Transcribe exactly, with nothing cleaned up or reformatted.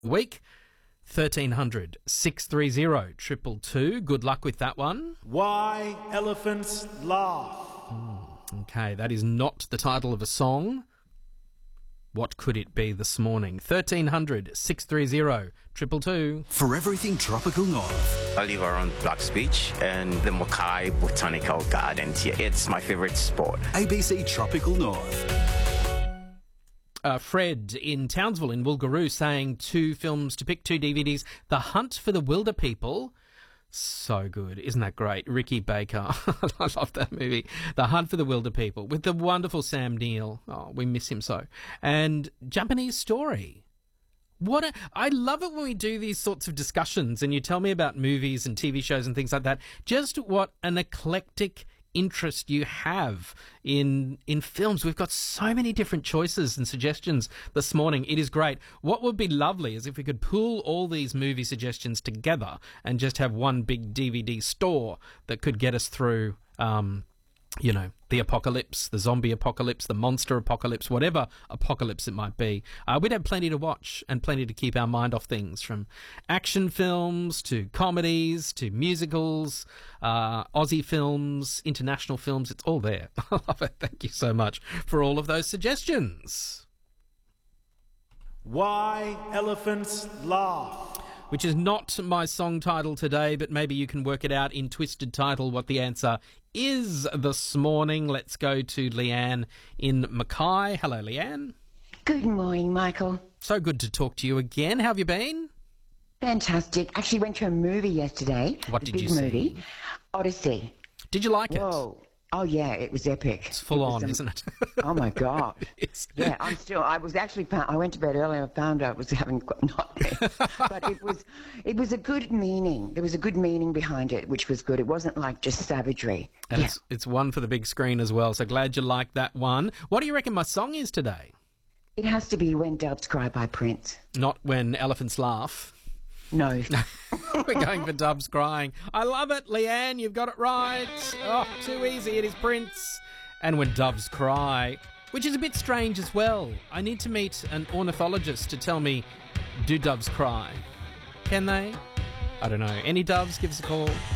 week. thirteen hundred, six three zero, triple two. Good luck with that one. Why Elephants Laugh. Mm, okay, that is not the title of a song. What could it be this morning? thirteen hundred, six three zero, triple two. For everything Tropical North. I live around Blacks Beach and the Mackay Botanical Gardens here. It's my favourite spot. A B C Tropical North. Uh, Fred in Townsville in Woolgaroo saying two films to pick, two D V Ds. The Hunt for the Wilder People. So good. Isn't that great? Ricky Baker. I love that movie. The Hunt for the Wilder People with the wonderful Sam Neill. Oh, we miss him so. And Japanese Story. What a, I love it when we do these sorts of discussions and you tell me about movies and T V shows and things like that. Just what an eclectic interest you have in in films. We've got so many different choices and suggestions this morning. It is great. What would be lovely is if we could pool all these movie suggestions together and just have one big D V D store that could get us through um you know, the apocalypse, the zombie apocalypse, the monster apocalypse, whatever apocalypse it might be. Uh, we'd have plenty to watch and plenty to keep our mind off things, from action films to comedies to musicals, uh, Aussie films, international films. It's all there. I love it. Thank you so much for all of those suggestions. Why Elephants Laugh. Which is not my song title today, but maybe you can work it out in Twisted Title what the answer is this morning. Let's go to Leanne in Mackay. Hello, Leanne. Good morning, Michael. So good to talk to you again. How have you been? Fantastic. Actually went to a movie yesterday. What did big you see? Movie, Odyssey. Did you like it? Whoa. Oh, yeah, it was epic. It's full it was, on, um, isn't it? Oh, my God. It's... Yeah, I'm still, I was actually, found, I went to bed early and I found out I was having nightmares. But it was, it was a good meaning. There was a good meaning behind it, which was good. It wasn't like just savagery. And yeah. it's, it's one for the big screen as well, so glad you liked that one. What do you reckon my song is today? It has to be When Doves Cry by Prince. Not When Elephants Laugh. No. We're going for Doves Crying. I love it, Leanne. You've got it right. Oh, too easy. It is Prince. And When Doves Cry, which is a bit strange as well. I need to meet an ornithologist to tell me, do doves cry? Can they? I don't know. Any doves? Give us a call.